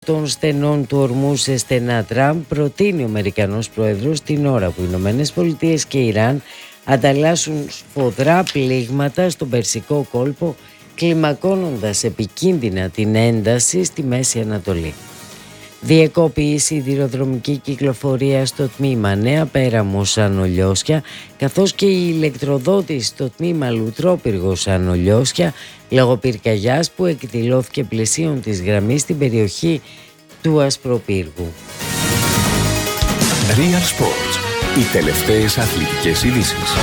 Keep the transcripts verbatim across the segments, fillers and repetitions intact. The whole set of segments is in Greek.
των στενών του ορμού σε στενά Τραμπ, προτείνει ο Αμερικανός Πρόεδρος την ώρα που οι Ηνωμένες Πολιτείες και Ιράν ανταλλάσσουν σφοδρά πλήγματα στον Περσικό κόλπο, κλιμακώνοντας επικίνδυνα την ένταση στη Μέση Ανατολή. Διεκόπη η σιδηροδρομική κυκλοφορία στο τμήμα Νέα Πέραμο Σανολιώσια, καθώς και η ηλεκτροδότηση στο τμήμα Λουτρόπυργο Σανολιώσια λόγω πυρκαγιάς που εκδηλώθηκε πλησίον της γραμμής στην περιοχή του Ασπροπύργου. Real Sports. Οι τελευταίες αθλητικές ειδήσεις.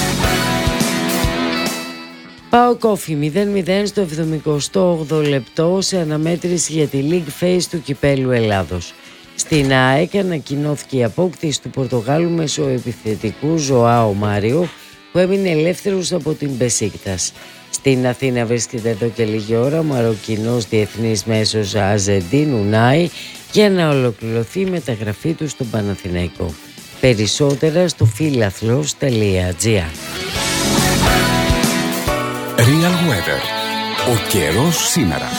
ΠΑΟΚ Όφη μηδέν μηδέν στο εβδομηκοστό όγδοο λεπτό σε αναμέτρηση για τη League Phase του Κυπέλλου Ελλάδος. Στην ΑΕΚ ανακοινώθηκε η απόκτηση του Πορτογάλου μεσοεπιθετικού Ζωάο Μάριο, που έμεινε ελεύθερος από την Μπεσίκτας. Στην Αθήνα βρίσκεται εδώ και λίγη ώρα ο Μαροκινός διεθνής μέσος Αζεντίν Ουνάι για να ολοκληρωθεί η μεταγραφή του στον Παναθηναϊκό. Περισσότερα στο φίλαθλος τελεία τζι άρ. Real Weather. Ο καιρός σήμερα.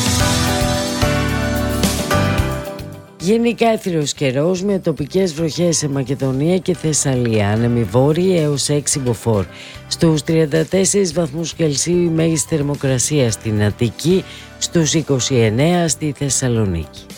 Γενικά έθριος καιρός με τοπικές βροχές σε Μακεδονία και Θεσσαλία, άνεμοι βόρειοι έως έξι μποφόρ. Στους τριάντα τέσσερις βαθμούς Κελσίου η μέγιστη θερμοκρασία στην Αττική, στους είκοσι εννέα στη Θεσσαλονίκη.